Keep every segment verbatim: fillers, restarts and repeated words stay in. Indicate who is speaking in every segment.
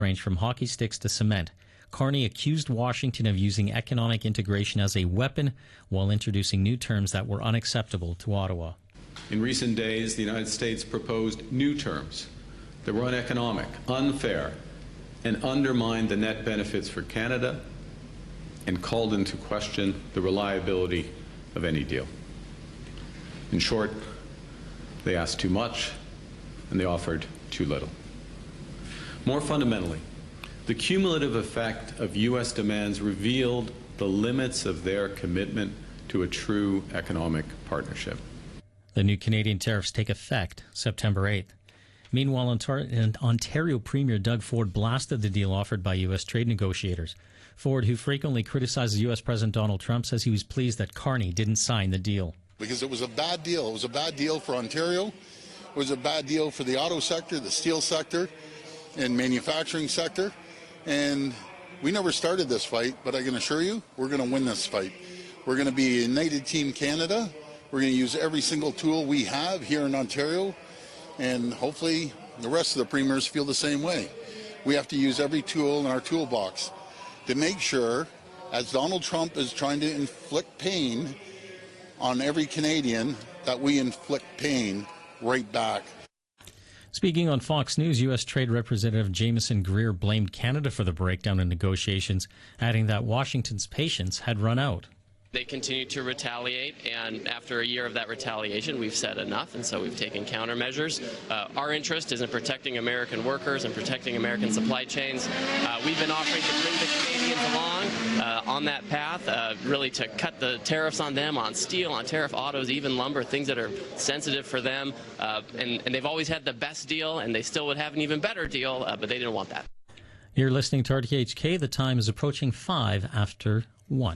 Speaker 1: ranged from hockey sticks to cement. Carney accused Washington of using economic integration as a weapon while introducing new terms that were unacceptable to Ottawa.
Speaker 2: In recent days, the United States proposed new terms that were uneconomic, unfair, and undermined the net benefits for Canada and called into question the reliability of any deal. In short, they asked too much and they offered too little. More fundamentally, the cumulative effect of U S demands revealed the limits of their commitment to a true economic partnership.
Speaker 1: The new Canadian tariffs take effect September eighth. Meanwhile, Ontario Premier Doug Ford blasted the deal offered by U S trade negotiators. Ford, who frequently criticizes U S President Donald Trump, says he was pleased that Carney didn't sign the deal.
Speaker 3: Because it was a bad deal. It was a bad deal for Ontario. It was a bad deal for the auto sector, the steel sector, and manufacturing sector. And we never started this fight, but I can assure you, we're going to win this fight. We're going to be a United Team Canada. We're going to use every single tool we have here in Ontario, and hopefully the rest of the premiers feel the same way. We have to use every tool in our toolbox to make sure, as Donald Trump is trying to inflict pain on every Canadian, that we inflict pain right back.
Speaker 1: Speaking on Fox News, U S Trade Representative Jameson Greer blamed Canada for the breakdown in negotiations, adding that Washington's patience had run out.
Speaker 4: They continue to retaliate, and after a year of that retaliation, we've said enough, and so we've taken countermeasures. Uh, our interest is in protecting American workers and protecting American supply chains. Uh, we've been offering to bring the Canadians along uh, on that path, uh, really to cut the tariffs on them, on steel, on tariff autos, even lumber, things that are sensitive for them. Uh, and, and they've always had the best deal, and they still would have an even better deal, uh, but they didn't want that.
Speaker 1: You're listening to R T H K. The time is approaching five after one.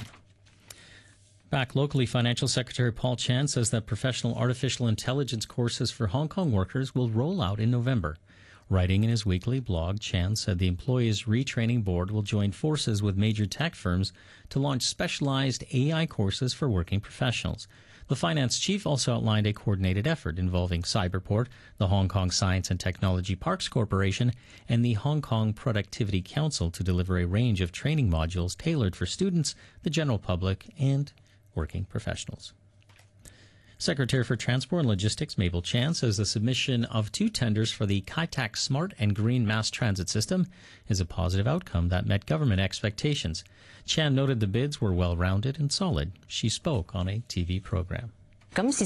Speaker 1: Back locally, Financial Secretary Paul Chan says that professional artificial intelligence courses for Hong Kong workers will roll out in November. Writing in his weekly blog, Chan said the Employees Retraining Board will join forces with major tech firms to launch specialized A I courses for working professionals. The finance chief also outlined a coordinated effort involving Cyberport, the Hong Kong Science and Technology Parks Corporation, and the Hong Kong Productivity Council to deliver a range of training modules tailored for students, the general public, and working professionals. Secretary for Transport and Logistics Mabel Chan says the submission of two tenders for the Kai Tak Smart and Green Mass Transit System is a positive outcome that met government expectations. Chan noted the bids were well-rounded and solid. She spoke on a T V program.
Speaker 5: Both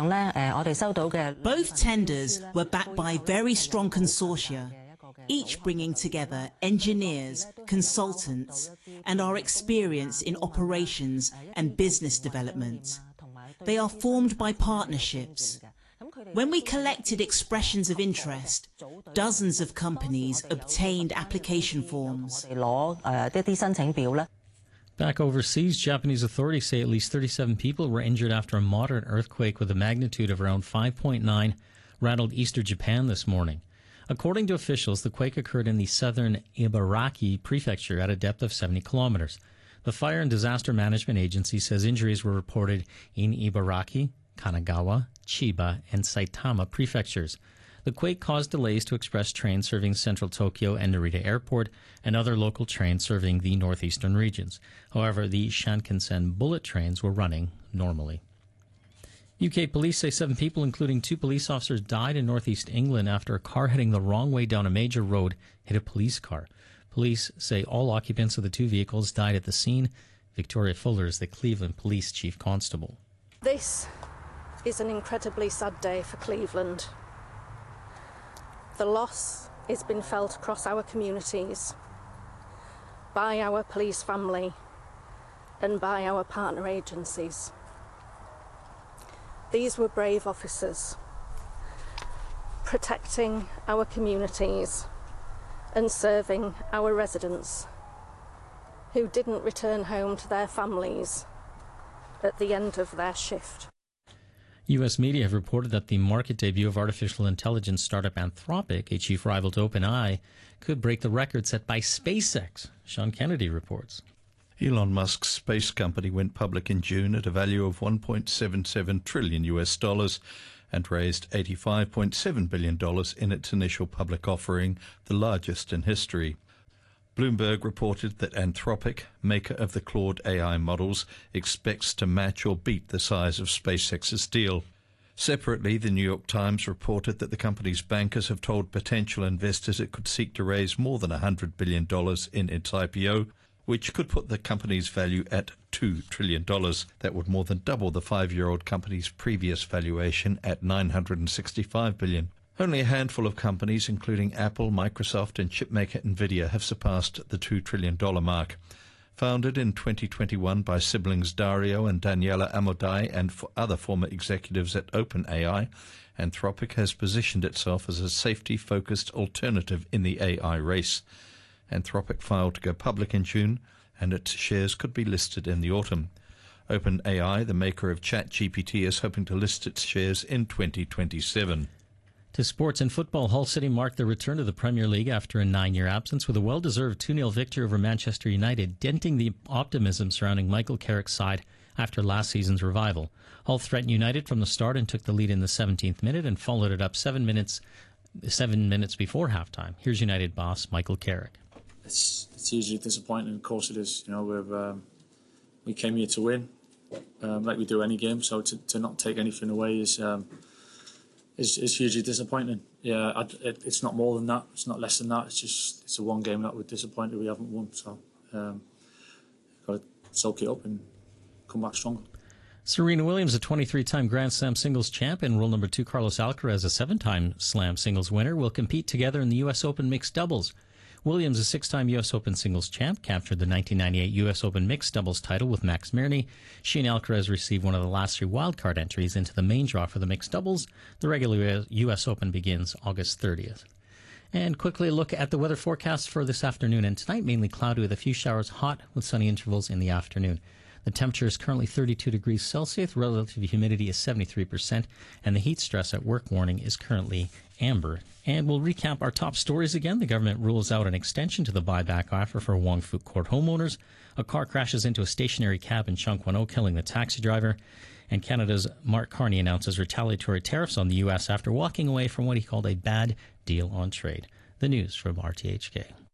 Speaker 5: tenders were backed by very strong consortia, each bringing together engineers, consultants, and our experience in operations and business development. They are formed by partnerships. When we collected expressions of interest, dozens of companies obtained application forms.
Speaker 1: Back overseas, Japanese authorities say at least thirty-seven people were injured after a moderate earthquake with a magnitude of around five point nine rattled eastern Japan this morning. According to officials, the quake occurred in the southern Ibaraki prefecture at a depth of seventy kilometers. The Fire and Disaster Management Agency says injuries were reported in Ibaraki, Kanagawa, Chiba, and Saitama prefectures. The quake caused delays to express trains serving central Tokyo and Narita Airport and other local trains serving the northeastern regions. However, the Shinkansen bullet trains were running normally. U K police say seven people, including two police officers, died in northeast England after a car heading the wrong way down a major road hit a police car. Police say all occupants of the two vehicles died at the scene. Victoria Fuller is the Cleveland Police Chief Constable.
Speaker 6: This is an incredibly sad day for Cleveland. The loss has been felt across our communities, by our police family, and by our partner agencies. These were brave officers, protecting our communities and serving our residents who didn't return home to their families at the end of their shift.
Speaker 1: U S media have reported that the market debut of artificial intelligence startup Anthropic, a chief rival to OpenAI, could break the record set by SpaceX. Sean Kennedy reports.
Speaker 7: Elon Musk's space company went public in June at a value of one point seven seven trillion U S dollars and raised eighty-five point seven billion dollars in its initial public offering, the largest in history. Bloomberg reported that Anthropic, maker of the Claude A I models, expects to match or beat the size of SpaceX's deal. Separately, the New York Times reported that the company's bankers have told potential investors it could seek to raise more than one hundred billion dollars in its I P O, which could put the company's value at two trillion dollars. That would more than double the five-year-old company's previous valuation at nine hundred sixty-five billion dollars. Only a handful of companies, including Apple, Microsoft and chipmaker Nvidia, have surpassed the two trillion dollars mark. Founded in twenty twenty-one by siblings Dario and Daniela Amodei and for other former executives at OpenAI, Anthropic has positioned itself as a safety-focused alternative in the A I race. Anthropic filed to go public in June, and its shares could be listed in the autumn. OpenAI, the maker of ChatGPT, is hoping to list its shares in twenty twenty-seven.
Speaker 1: To sports and football, Hull City marked their return to the Premier League after a nine-year absence with a well-deserved two nil victory over Manchester United, denting the optimism surrounding Michael Carrick's side after last season's revival. Hull threatened United from the start and took the lead in the seventeenth minute and followed it up seven minutes seven minutes before halftime. Here's United boss Michael Carrick.
Speaker 8: It's it's hugely disappointing. Of course it is. You know, we've um, we came here to win, um, like we do any game. So to, to not take anything away is um, is is hugely disappointing. Yeah, I, it, it's not more than that. It's not less than that. It's just it's a one game that we're disappointed we haven't won. So um, got to soak it up and come back stronger.
Speaker 1: Serena Williams, a twenty-three-time Grand Slam singles champ, and rule number two Carlos Alcaraz, a seven-time Slam singles winner, will compete together in the U S Open mixed doubles. Williams, a six-time U S Open singles champ, captured the nineteen ninety-eight U S Open mixed doubles title with Max Mirny. She and Alcaraz received one of the last three wildcard entries into the main draw for the mixed doubles. The regular U S Open begins August thirtieth. And quickly a look at the weather forecast for this afternoon and tonight. Mainly cloudy with a few showers, hot with sunny intervals in the afternoon. The temperature is currently thirty-two degrees Celsius, relative humidity is seventy-three percent, and the heat stress at work warning is currently amber. And we'll recap our top stories again. The government rules out an extension to the buyback offer for Wong Fu Court homeowners. A car crashes into a stationary cab in Chung Kwan O, killing the taxi driver. And Canada's Mark Carney announces retaliatory tariffs on the U S after walking away from what he called a bad deal on trade. The news from R T H K.